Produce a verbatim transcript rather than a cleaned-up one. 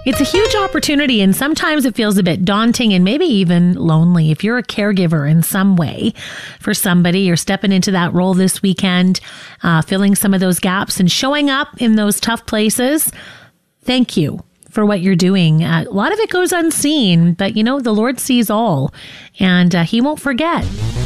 It's a huge opportunity, and sometimes it feels a bit daunting and maybe even lonely. If you're a caregiver in some way for somebody, you're stepping into that role this weekend, uh, filling some of those gaps and showing up in those tough places. Thank you for what you're doing. Uh, a lot of it goes unseen, but you know, the Lord sees all, and uh, he won't forget.